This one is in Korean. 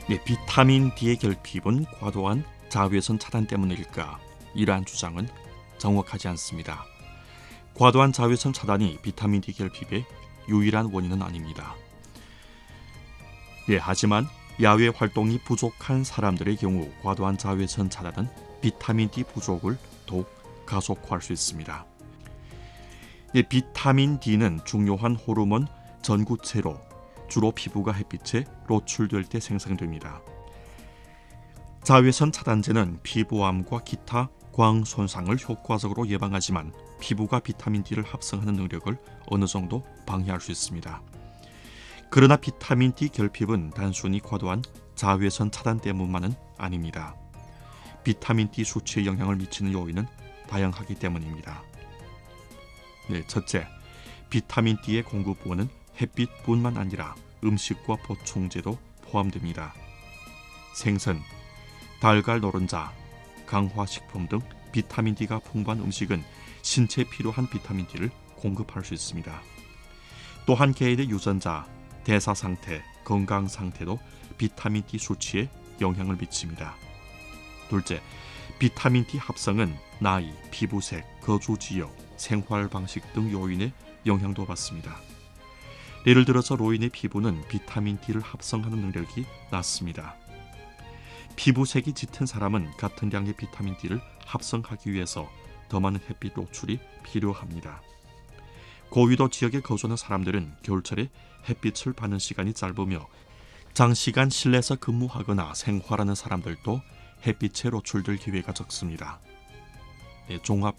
비타민 D의 결핍은 과도한 자외선 차단 때문일까? 이러한 주장은 정확하지 않습니다. 과도한 자외선 차단이 비타민 D 결핍의 유일한 원인은 아닙니다. 하지만 야외 활동이 부족한 사람들의 경우 과도한 자외선 차단은 비타민 D 부족을 더욱 가속화할 수 있습니다. 비타민 D는 중요한 호르몬 전구체로 주로 피부가 햇빛에 노출될 때 생성됩니다. 자외선 차단제는 피부암과 기타 광 손상을 효과적으로 예방하지만 피부가 비타민 D를 합성하는 능력을 어느 정도 방해할 수 있습니다. 그러나 비타민 D 결핍은 단순히 과도한 자외선 차단 때문만은 아닙니다. 비타민 D 수치에 영향을 미치는 요인은 다양하기 때문입니다. 첫째, 비타민 D의 공급원은 햇빛뿐만 아니라 음식과 보충제도 포함됩니다. 생선, 달걀 노른자, 강화식품 등 비타민 D가 풍부한 음식은 신체에 필요한 비타민 D를 공급할 수 있습니다. 또한 개인의 유전자, 대사 상태, 건강 상태도 비타민 D 수치에 영향을 미칩니다. 둘째, 비타민 D 합성은 나이, 피부색, 거주 지역, 생활 방식 등 요인의 영향도 받습니다. 예를 들어서 노인의 피부는 비타민 D를 합성하는 능력이 낮습니다. 피부색이 짙은 사람은 같은 양의 비타민 D를 합성하기 위해서 더 많은 햇빛 노출이 필요합니다. 고위도 지역에 거주하는 사람들은 겨울철에 햇빛을 받는 시간이 짧으며 장시간 실내에서 근무하거나 생활하는 사람들도 햇빛에 노출될 기회가 적습니다. 종합